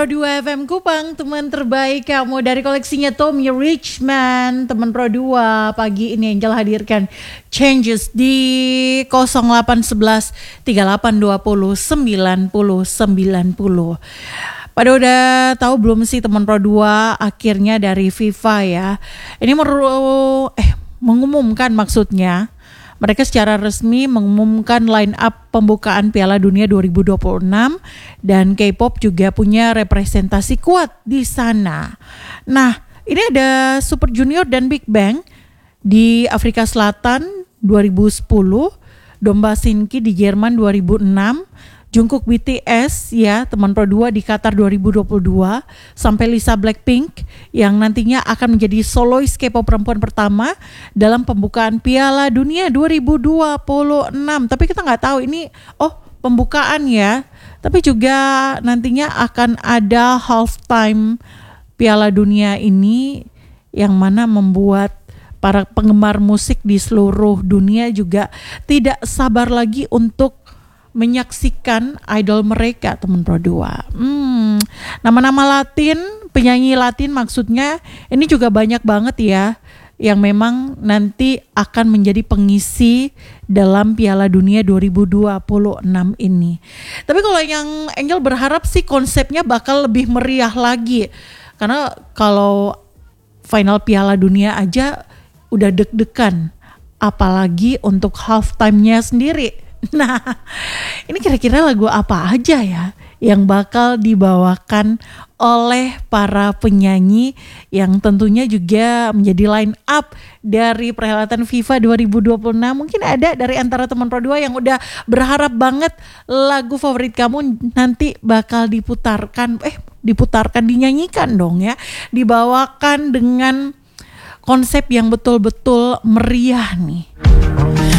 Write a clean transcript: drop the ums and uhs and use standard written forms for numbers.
Pro 2 FM Kupang, teman terbaik kamu dari koleksinya Tommy Richman. Teman Pro 2 pagi ini Angel hadirkan Changes di 0811 3820 90 90. Pada udah tahu belum sih teman Pro 2 akhirnya dari FIFA ya. Ini mengumumkan maksudnya. Mereka secara resmi mengumumkan line up pembukaan Piala Dunia 2026 dan K-pop juga punya representasi kuat di sana. Nah, ini ada Super Junior dan Big Bang di Afrika Selatan 2010, Domba Sinki di Jerman 2006, Jungkook BTS ya teman Pro 2 di Qatar 2022, sampai Lisa Blackpink yang nantinya akan menjadi solois K-pop perempuan pertama dalam pembukaan Piala Dunia 2026. Tapi kita nggak tahu ini pembukaan ya, tapi juga nantinya akan ada halftime Piala Dunia ini yang mana membuat para penggemar musik di seluruh dunia juga tidak sabar lagi untuk menyaksikan idol mereka teman Pro 2. Nama-nama Latin, penyanyi Latin maksudnya ini juga banyak banget ya yang memang nanti akan menjadi pengisi dalam Piala Dunia 2026 ini. Tapi kalau yang Angel berharap sih konsepnya bakal lebih meriah lagi. Karena kalau final Piala Dunia aja udah deg-degan, apalagi untuk halftime-nya sendiri. Nah, ini kira-kira lagu apa aja ya yang bakal dibawakan oleh para penyanyi yang tentunya juga menjadi line up dari perhelatan FIFA 2026. Mungkin ada dari antara teman Pro 2 yang udah berharap banget lagu favorit kamu nanti bakal diputarkan, dinyanyikan dong ya, dibawakan dengan konsep yang betul-betul meriah nih.